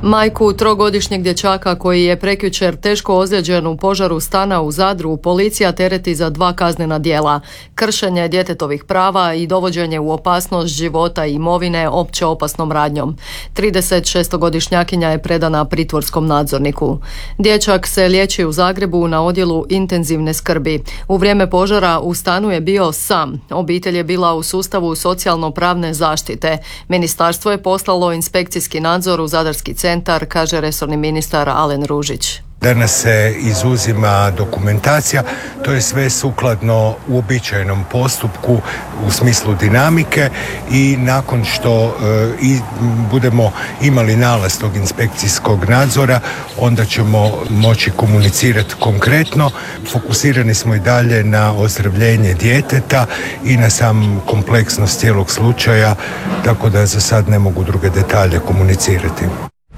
Majku trogodišnjeg dječaka koji je prekjučer teško ozlijeđen u požaru stana u Zadru policija tereti za 2 kaznena djela: kršenje djetetovih prava i dovođenje u opasnost života i imovine opće opasnom radnjom. 36-godišnjakinja je predana pritvorskom nadzorniku. Dječak se liječi u Zagrebu na odjelu intenzivne skrbi. U vrijeme požara u stanu je bio sam. Obitelj je bila u sustavu socijalno-pravne zaštite. Ministarstvo je poslalo inspekcijski nadzor u Zadarski centar, kaže resorni ministar Alen Ružić. Danas se izuzima dokumentacija, to je sve sukladno uobičajenom postupku u smislu dinamike i nakon što budemo imali nalaz tog inspekcijskog nadzora, onda ćemo moći komunicirati konkretno. Fokusirani smo i dalje na ozdravljenje djeteta i na sam kompleksnost cijelog slučaja, tako da za sad ne mogu druge detalje komunicirati.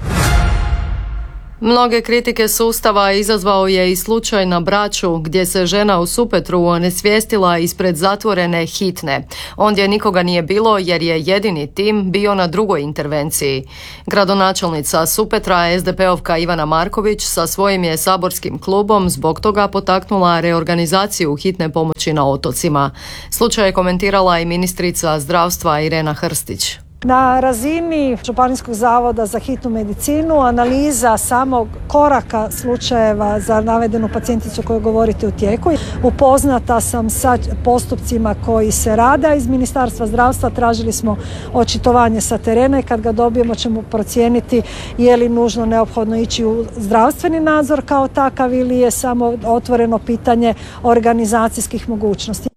Mnoge kritike sustava izazvao je i slučaj na Braču, gdje se žena u Supetru onesvijestila ispred zatvorene hitne. Ondje nikoga nije bilo jer je jedini tim bio na drugoj intervenciji. Gradonačelnica Supetra, SDP-ovka Ivana Marković, sa svojim je saborskim klubom zbog toga potaknula reorganizaciju hitne pomoći na otocima. Slučaj je komentirala i ministrica zdravstva Irena Hrstić. Na razini Županijskog zavoda za hitnu medicinu analiza samog koraka slučajeva za navedenu pacijenticu koju govorite u tijeku. Upoznata sam sa postupcima koji se rade iz Ministarstva zdravstva. Tražili smo očitovanje sa terena i kad ga dobijemo ćemo procijeniti je li nužno neophodno ići u zdravstveni nadzor kao takav ili je samo otvoreno pitanje organizacijskih mogućnosti.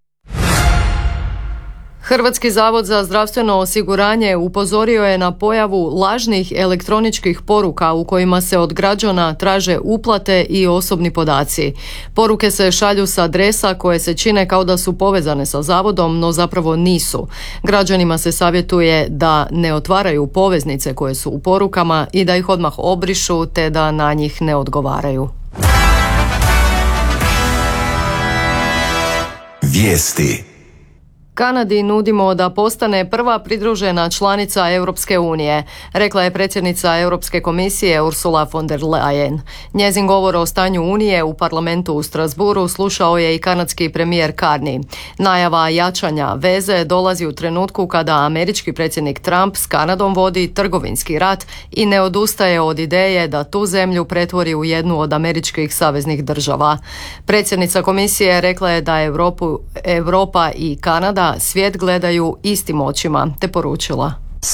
Hrvatski zavod za zdravstveno osiguranje upozorio je na pojavu lažnih elektroničkih poruka u kojima se od građana traže uplate i osobni podaci. Poruke se šalju sa adresa koje se čine kao da su povezane sa zavodom, no zapravo nisu. Građanima se savjetuje da ne otvaraju poveznice koje su u porukama i da ih odmah obrišu te da na njih ne odgovaraju. Vijesti. Kanadi nudimo da postane prva pridružena članica Europske unije, rekla je predsjednica Europske komisije Ursula von der Leyen. Njezin govor o stanju Unije u parlamentu u Strasbourgu slušao je i kanadski premijer Carney. Najava jačanja veze dolazi u trenutku kada američki predsjednik Trump s Kanadom vodi trgovinski rat i ne odustaje od ideje da tu zemlju pretvori u jednu od američkih saveznih država. Predsjednica komisije rekla je da Europa i Kanada svijet gledaju istim očima, te poručila.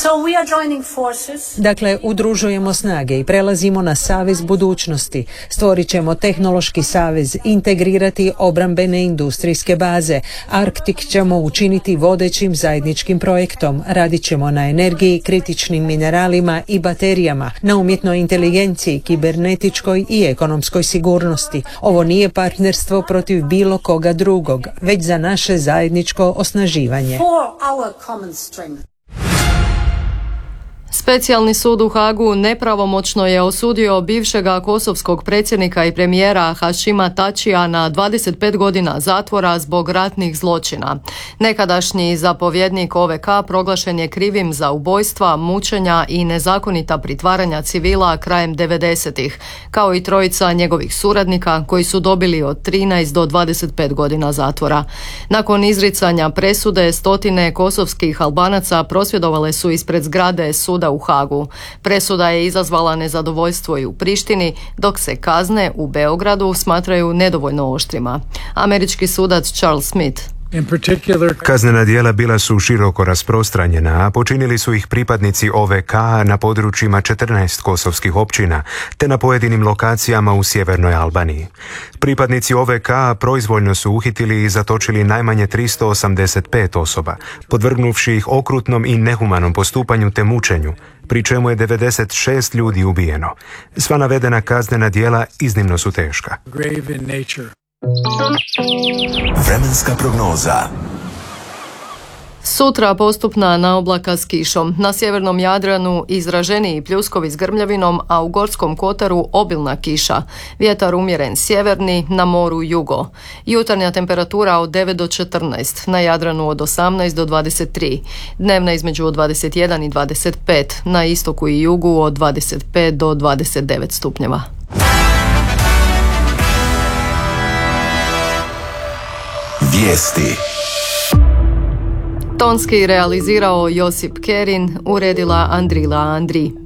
Dakle, udružujemo snage i prelazimo na savez budućnosti. Stvorit ćemo tehnološki savez, integrirati obrambene industrijske baze. Arktik ćemo učiniti vodećim zajedničkim projektom. Radit ćemo na energiji, kritičnim mineralima i baterijama, na umjetnoj inteligenciji, kibernetičkoj i ekonomskoj sigurnosti. Ovo nije partnerstvo protiv bilo koga drugog, već za naše zajedničko osnaživanje. Specijalni sud u Hagu nepravomoćno je osudio bivšega kosovskog predsjednika i premijera Hašima Tačija na 25 godina zatvora zbog ratnih zločina. Nekadašnji zapovjednik OVK proglašen je krivim za ubojstva, mučenja i nezakonita pritvaranja civila krajem 90-ih, kao i trojica njegovih suradnika koji su dobili od 13 do 25 godina zatvora. Nakon izricanja presude, stotine kosovskih Albanaca prosvjedovale su ispred zgrade suda u Hagu. Presuda je izazvala nezadovoljstvo i u Prištini, dok se kazne u Beogradu smatraju nedovoljno oštrima. Američki sudac Charles Smith: kaznena djela bila su široko rasprostranjena, a počinili su ih pripadnici OVK na područjima 14 kosovskih općina, te na pojedinim lokacijama u sjevernoj Albaniji. Pripadnici OVK proizvoljno su uhitili i zatočili najmanje 385 osoba, podvrgnuvši ih okrutnom i nehumanom postupanju te mučenju, pri čemu je 96 ljudi ubijeno. Sva navedena kaznena djela iznimno su teška. Vremenska prognoza. Sutra postupna naoblaka s kišom. Na sjevernom Jadranu izraženiji pljuskovi s grmljavinom, a u Gorskom kotaru obilna kiša. Vjetar umjeren sjeverni, na moru jugo. Jutarnja temperatura od 9 do 14, na Jadranu od 18 do 23. Dnevna između od 21 i 25, na istoku i jugu od 25 do 29 stupnjeva. Vijesti. Tonski realizirao Josip Kerin, uredila Andrila Andri.